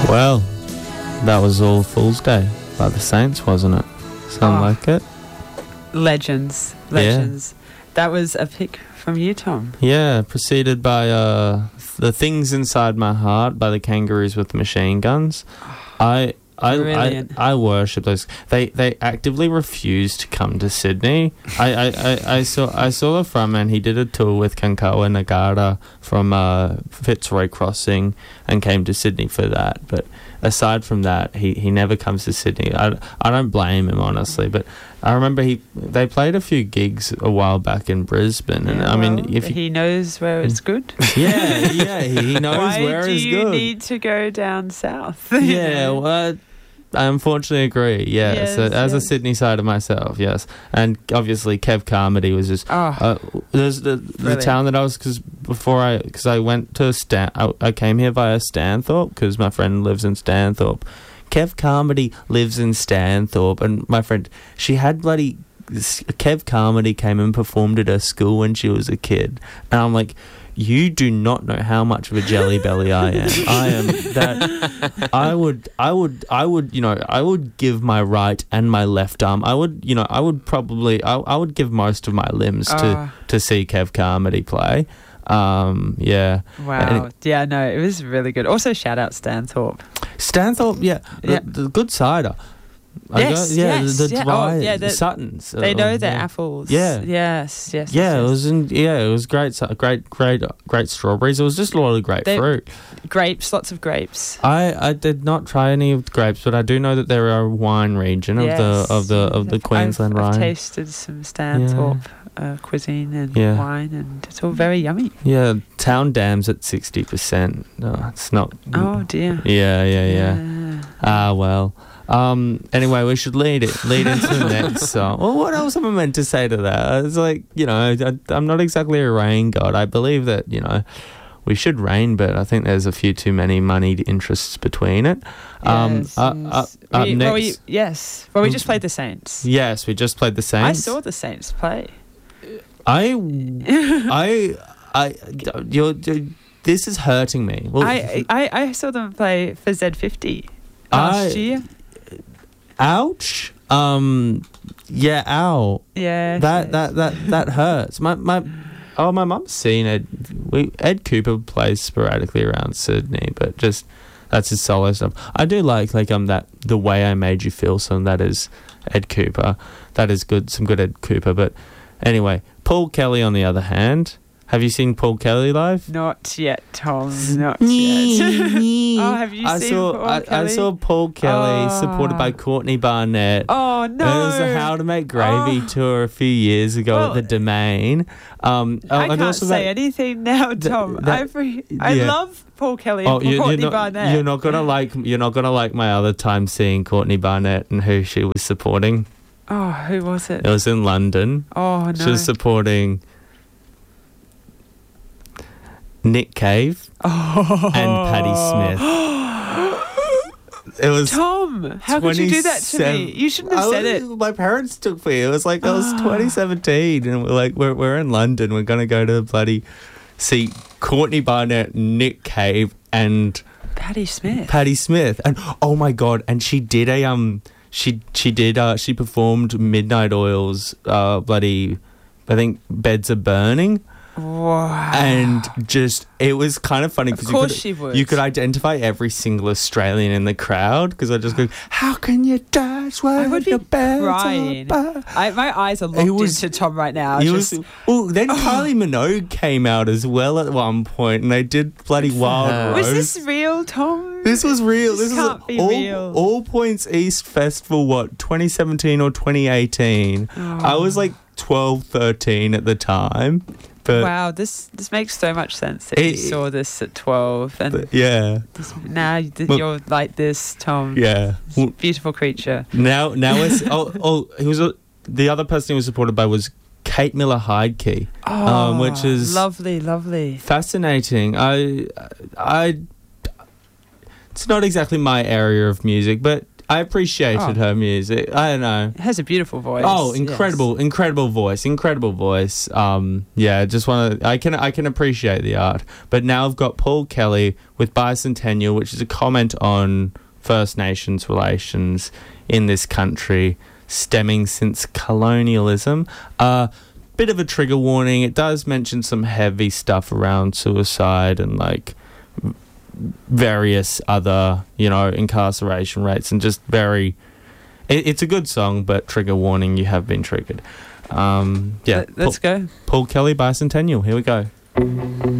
Well, that was All Fool's Day by the Saints, wasn't it? Sound like it? Legends. That was a pick from you, Tom. Yeah, preceded by The Things Inside My Heart by the Kangaroos with Machine Guns. I worship those. They actively refused to come to Sydney. I saw the frontman. He did a tour with Kankawa Nagata from Fitzroy Crossing and came to Sydney for that. But aside from that, he never comes to Sydney. I don't blame him, honestly. But I remember they played a few gigs a while back in Brisbane, and I mean, if he knows where it's good. Yeah, he knows where it's good. Why do you need to go down south? Yeah, well, I unfortunately agree. Yeah, yes, so as a Sydney sider myself, yes, and obviously Kev Carmody was just there's the town that I was because I went to I came here via Stanthorpe because my friend lives in Stanthorpe. Kev Carmody lives in Stanthorpe, and my friend, she had Kev Carmody came and performed at her school when she was a kid, and I'm like, you do not know how much of a jelly belly I am. I am that. I would give my right and my left arm. I would give most of my limbs to see Kev Carmody play. Yeah. Wow. Yeah, no, it was really good. Also, shout out Stanthorpe. The good cider. The Suttons. They know their apples. Yeah. Yes. It was great strawberries. It was just a lot of great fruit. Grapes, lots of grapes. I did not try any of the grapes, but I do know that there are a wine region of the Queensland I've wine. I've tasted some Stanthorpe cuisine and wine, and it's all very yummy. Yeah, Town Dam's at 60%. No, it's not. Oh dear. Yeah. Well. Anyway, we should lead into the next song. Well, what else am I meant to say to that? It's like, I'm not exactly a rain god. I believe that, we should rain, but I think there's a few too many moneyed interests between it. Yes. Next. Well, we just played the Saints. Yes, we just played the Saints. I saw the Saints play. This is hurting me. Well, I saw them play for Z50 last year. Ouch. Ow. Yeah. That hurts. My mum's seen Ed. Ed Cooper plays sporadically around Sydney, but just that's his solo stuff. I do like that The Way I Made You Feel song. That is Ed Cooper. That is good. Some good Ed Cooper. But anyway, Paul Kelly on the other hand. Have you seen Paul Kelly live? Not yet, Tom. Not yet. Have you seen Paul Kelly? I saw Paul Kelly supported by Courtney Barnett. Oh, no. It was the How to Make Gravy tour a few years ago at the Domain. I can't say anything now, Tom. I love Paul Kelly and Courtney Barnett. You're not gonna like my other time seeing Courtney Barnett and who she was supporting. Oh, who was it? It was in London. Oh, no. She was supporting Nick Cave and Patti Smith. It was Tom. How could you do that to me? You shouldn't have said it. My parents took me. It was like that was 2017, and we're in London. We're gonna go to bloody see Courtney Barnett, Nick Cave, and Patti Smith. And oh my god! And she did she performed Midnight Oil's bloody, I think Beds Are Burning. Wow. And just, it was kind of funny because you could identify every single Australian in the crowd because I just go, how can you dance when your bed's crying? My eyes are locked into Tom right now. Then Kylie Minogue came out as well at one point, and they did bloody Wild Rose. Was this real, Tom? This was real. This can't be real. All Points East Festival, 2017 or 2018? I was like 12, 13 at the time. But wow, this makes so much sense that you saw this at 12. And now you're like this, Tom. Yeah. Beautiful creature. Now it's the other person he was supported by was Kate Miller Heidke, which is lovely, fascinating. It's not exactly my area of music, but I appreciated her music. I don't know. It has a beautiful voice. Oh, incredible voice. Just want to. I can appreciate the art. But now I've got Paul Kelly with Bicentennial, which is a comment on First Nations relations in this country, stemming since colonialism. Bit of a trigger warning. It does mention some heavy stuff around suicide and like various other, incarceration rates, and just very. It's a good song, but trigger warning: you have been triggered. Let's go. Paul Kelly, Bicentennial. Here we go.